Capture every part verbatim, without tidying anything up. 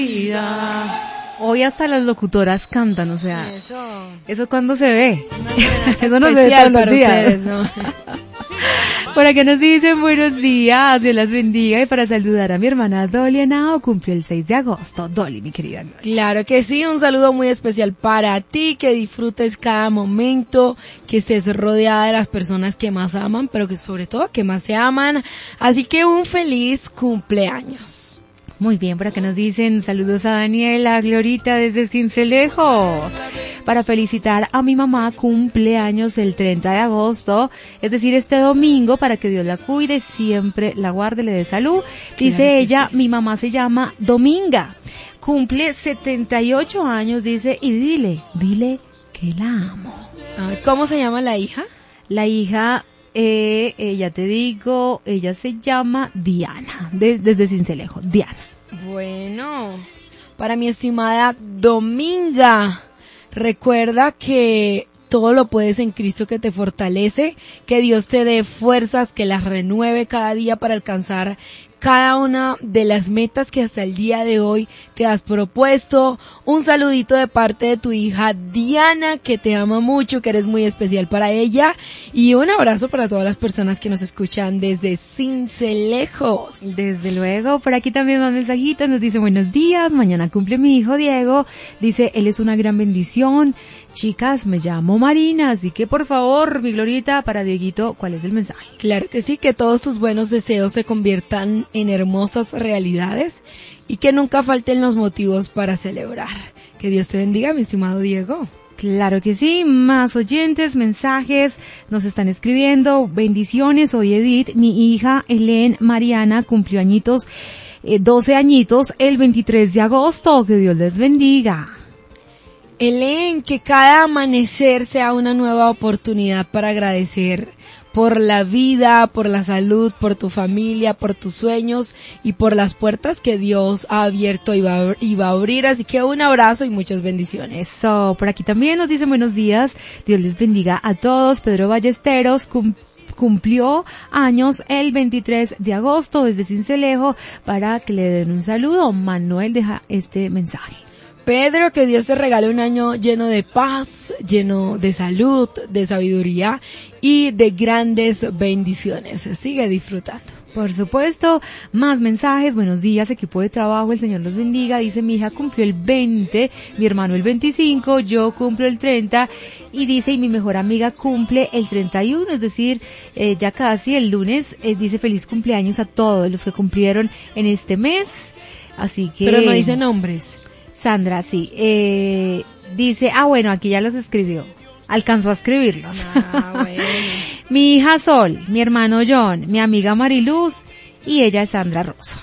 Hoy hasta las locutoras cantan, o sea, eso, eso cuando se ve, eso no no se ve todos los días. Ustedes, ¿no? Por acá nos dicen buenos días, Dios las bendiga, y para saludar a mi hermana Dolly Henao, cumplió el seis de agosto. Dolly, mi querida Gloria. Claro que sí, un saludo muy especial para ti, que disfrutes cada momento, que estés rodeada de las personas que más aman, pero que sobre todo que más te aman, así que un feliz cumpleaños. Muy bien, por acá nos dicen saludos a Daniela, Glorita desde Sincelejo, para felicitar a mi mamá, cumpleaños el treinta de agosto, es decir, este domingo, para que Dios la cuide, siempre la guarde, le dé salud. Dice Claro ella, sí. Mi mamá se llama Dominga, cumple setenta y ocho años, dice, y dile, dile que la amo. A ver, ¿cómo se llama la hija? La hija, eh, ella te digo, ella se llama Diana, de, desde Sincelejo, Diana. Bueno, para mi estimada Dominga, recuerda que todo lo puedes en Cristo que te fortalece, que Dios te dé fuerzas, que las renueve cada día para alcanzar cada una de las metas que hasta el día de hoy te has propuesto. Un saludito de parte de tu hija Diana, que te ama mucho, que eres muy especial para ella, y un abrazo para todas las personas que nos escuchan desde Cincelejos. Desde luego, por aquí también más mensajitos, nos dice buenos días, mañana cumple mi hijo Diego, dice él es una gran bendición. Chicas, me llamo Marina, así que por favor, mi Glorita, para Dieguito, ¿cuál es el mensaje? Claro que sí, que todos tus buenos deseos se conviertan en hermosas realidades y que nunca falten los motivos para celebrar. Que Dios te bendiga, mi estimado Diego. Claro que sí, más oyentes, mensajes, nos están escribiendo, bendiciones, hoy Edith, mi hija Helen Mariana cumplió añitos, eh, doce añitos el veintitrés de agosto, que Dios les bendiga. Helen, que cada amanecer sea una nueva oportunidad para agradecer por la vida, por la salud, por tu familia, por tus sueños y por las puertas que Dios ha abierto y va, y va a abrir. Así que un abrazo y muchas bendiciones. Eso, por aquí también nos dicen buenos días, Dios les bendiga a todos. Pedro Ballesteros cum- cumplió años el veintitrés de agosto desde Sincelejo, para que le den un saludo. Manuel deja este mensaje. Pedro, que Dios te regale un año lleno de paz, lleno de salud, de sabiduría y de grandes bendiciones. Sigue disfrutando. Por supuesto, más mensajes. Buenos días, equipo de trabajo, el Señor los bendiga. Dice, mi hija cumplió el veinte, mi hermano el veinticinco, yo cumplo el treinta, y dice, y mi mejor amiga cumple el treinta y uno, es decir, eh, ya casi el lunes. Eh, dice, feliz cumpleaños a todos los que cumplieron en este mes. Así que... Pero no dice nombres. Sandra, sí. Eh, dice, ah, bueno, aquí ya los escribió. Alcanzó a escribirlos. Ah, bueno. Mi hija Sol, mi hermano John, mi amiga Mariluz, y ella es Sandra Rosso.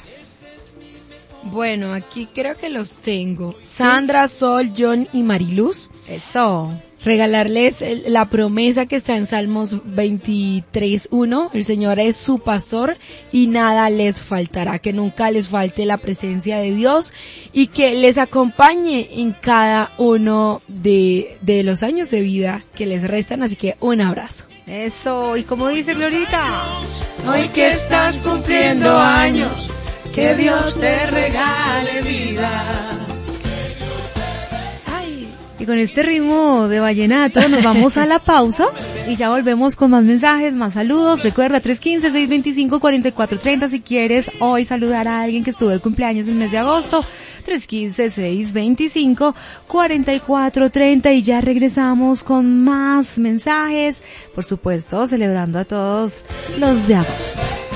Bueno, aquí creo que los tengo. Sandra, Sol, John y Mariluz. Eso. Regalarles el, la promesa que está en Salmos veintitrés uno. El Señor es su pastor y nada les faltará. Que nunca les falte la presencia de Dios y que les acompañe en cada uno de, de los años de vida que les restan. Así que un abrazo. Eso. Y como dice Glorita, hoy que estás cumpliendo años, que Dios te regale vida. Y con este ritmo de vallenato nos vamos a la pausa y ya volvemos con más mensajes, más saludos. Recuerda, tres uno cinco, seis dos cinco, cuatro cuatro tres cero si quieres hoy saludar a alguien que estuvo de cumpleaños el mes de agosto. tres uno cinco, seis dos cinco, cuatro cuatro tres cero, y ya regresamos con más mensajes, por supuesto, celebrando a todos los de agosto.